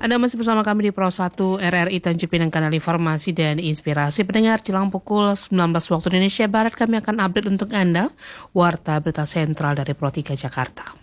Anda masih bersama kami di Pro 1 RRI Tanjung Pinang, kanal informasi dan inspirasi. Pendengar, jelang pukul 19 waktu Indonesia Barat, kami akan update untuk Anda Warta Berita Sentral dari Pro 3 Jakarta.